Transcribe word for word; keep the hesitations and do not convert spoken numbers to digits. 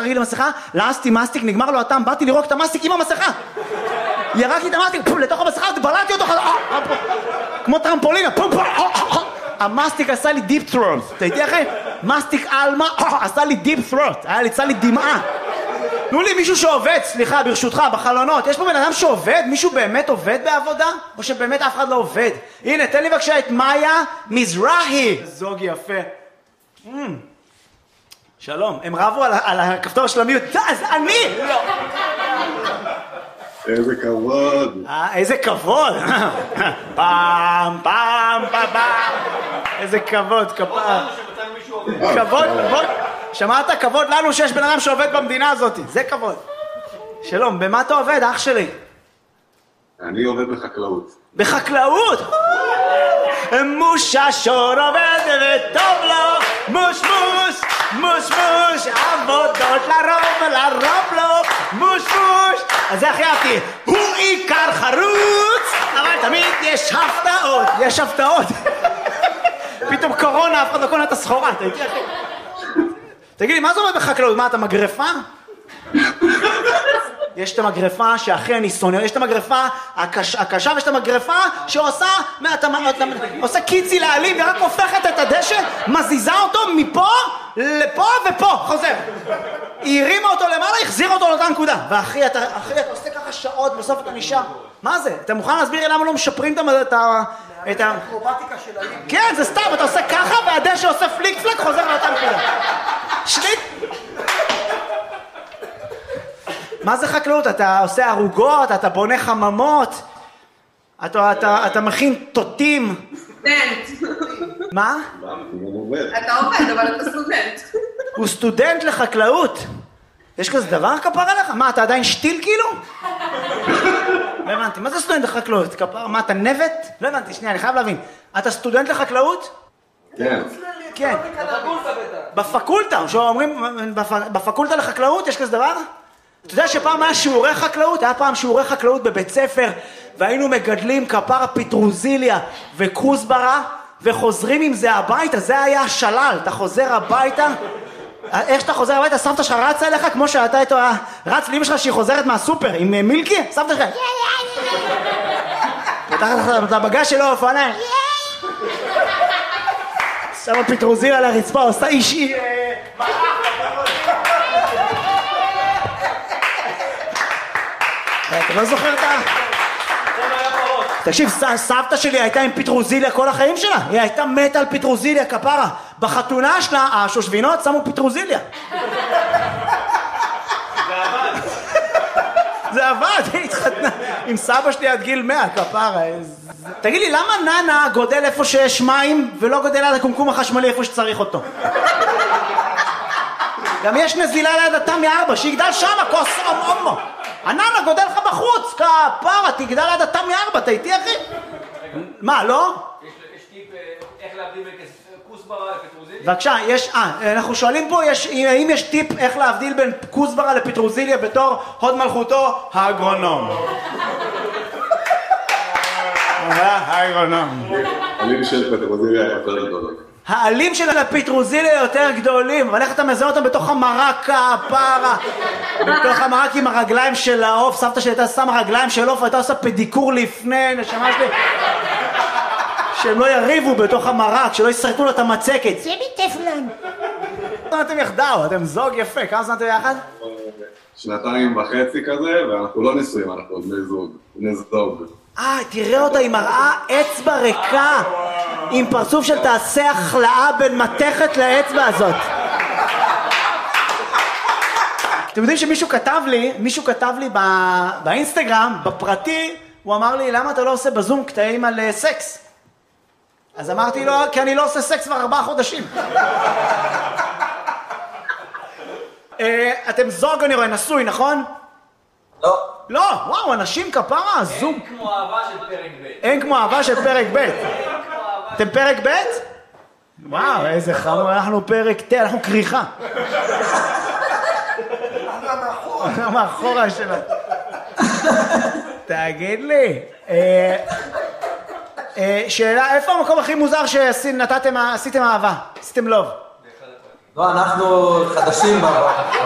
רגיל למסכה, לעסתי מסטיק, נגמר לו הטעם, באתי לרוק את המסטיק עם המסכה. ירקתי את המסטיק, לתוך המסכה, בלעתי אותו, כמו טרמפולינה, המסטיק עשה לי דיפ ת'רוט. אתה איתי אחי? מסטיק אלמה, עשה לי דיפ ת'רוט, היה לי, צא לי דמעה. תנו לי מישהו שעובד, סליחה, ברשותך, בחלונות. יש פה בן אדם שעובד? מישהו באמת עובד בעבודה? או שבאמת אף אחד לא עובד? הנה, תן לי בבקשה את מאיה מזרחי. זוג יפה. Mm. שלום, הם רבו על, על הכפתור של המיוט. אז אני! לא. איזה כבוד. אה, איזה כבוד. פעם, פעם, פעם, פעם. איזה כבוד, כבוד. כבוד, כבוד. שמעת? כבוד לנו שיש בן אדם שעובד במדינה הזאת. זה כבוד. שלום, במה אתה עובד, אח שלי? אני עובד בחקלאות. בחקלאות? מוש השור עובד וטוב לו, מוש מוש, מוש מוש, עבודות לרוב, לרוב לו, מוש מוש. אז זה הכי אהבתי. הוא עיקר חרוץ, אבל תמיד יש הפתעות. יש הפתעות. פתאום קורונה, אף אחד לא קונה את הסחורה. תגיד, אחי. תגיד לי, מה זה עובד בחקלאות? מה, אתה מגרפה? יש את המגרפה שאחי אני שונא, יש את המגרפה הקש, הקשה ויש את המגרפה שעושה, מה, אתה, אתה, עושה קיצי לעלים ורק הופכת את הדשא, מזיזה אותו מפה לפה ופה, חוזר. היא הרימה אותו למעלה, החזירה אותו לאותה נקודה. ואחי, אתה, אחי, אתה עושה ככה שעות, בסוף אתה נשאר. מה זה? אתה מוכן להסביר לי למה לא משפרים את ה... את האקרובטיקה של העלים? כן, זה סתם, אתה עושה ככה והדשא עושה פליק פלק, חוזר לאותה נקודה. שליט. מה זה חקלאות? אתה עושה ערוגות, אתה בונה חממות, אתה, אתה, אתה מכין תותים. סטודנט. מה? אתה עובד, אבל אתה סטודנט. הוא סטודנט לחקלאות. יש כזה דבר כפר עליך? מה, אתה עדיין שתיל כאילו? לא הבנתי, מה זה סטודנט לחקלאות? כפר, מה, אתה נבט? לא הבנתי, שנייה, אני חייב להבין. אתה סטודנט לחקלאות? כן. כן. בפקולטה, שאומרים, בפקולטה לחקלאות יש כזה דבר? אתה יודע שפעם היה שיעורי חקלאות? היה פעם שיעורי חקלאות בבית ספר, והיינו מגדלים כפרה פטרוזיליה וכוסברה, וחוזרים עם זה הביתה, זה היה השלל. אתה חוזר הביתה, איך שאתה חוזר הביתה, סבתא שלך רצה אליך, כמו שאתה איתו, רץ לאמא שלך שהיא חוזרת מהסופר, עם מילקי, סבתא שלך, פתחת לך את הבגז שלו, אופניים, שמה פטרוזיליה על הרצפה, עושה אישי, אתה לא זוכר את ה... תקשיב, סבתא שלי הייתה עם פטרוזיליה כל החיים שלה. היא הייתה מתה על פטרוזיליה, כפרה. בחתונה שלה, השושבינות שמו פטרוזיליה. זה עבד. זה עבד, היא התחתנה עם סבא שלי עד גיל מאה, כפרה. תגיד לי, למה ננה גודל איפה שיש מים ולא גודל על הקומקום החשמלי איפה שצריך אותו? גם יש נזילה ליד התמי ארבע, שיגדל שמה, כוס אומו. הננה גודל לך בחוץ, כפרה, תגדל עד התמי ארבע, אתה איתי אחי? מה, לא? יש טיפ איך להבדיל בין כוסברה לפטרוזיליה? בבקשה, יש, אה, אנחנו שואלים פה, יש, האם יש טיפ איך להבדיל בין כוסברה לפטרוזיליה בתור הוד מלכותו האגרונום? האגרונום. העלים של פטרוזיליה יותר גדולות. העלים של הפטרוזיליה יותר גדולים, אבל איך אתה מזהה אותם בתוך המרק הפרה, בתוך המרק עם הרגליים של העוף, סבתא שלי הייתה שמה רגליים של עוף, והייתה עושה פדיקור לפני, נשמה שלי, שהם לא יריבו בתוך המרק, שלא יסרטו לו את המצקת. זה מטפלן. כמה אתם יחדיו? אתם זוג יפה, כמה זמן אתם יחד? שנתיים וחצי כזה, ואנחנו לא נשואים, אנחנו בני זוג, בני זוג. אה, תראה אותה, היא מראה אצבע ריקה, עם פרצוף של תעשה החלאה בין מתכת לאצבע הזאת. אתם יודעים שמישהו כתב לי, מישהו כתב לי באינסטגרם, בפרטי, הוא אמר לי, למה אתה לא עושה בזום קטעים על סקס? אז אמרתי לו, כי אני לא עושה סקס כבר ארבעה חודשים. אתם זוג, אני רואה, נשוי, נכון? לא. לא, וואו, אנשים כפרה, זוג. אין כמו אהבה של פרק ב'. אין כמו אהבה של פרק ב'. אתם פרק ב'? וואו, איזה חמור, אנחנו פרק ת', אנחנו קריחה. אנחנו מאחורה שלה. תגיד לי, שאלה, איפה המקום הכי מוזר שעשיתם אהבה? עשיתם לוב? לא, אנחנו חדשים בה.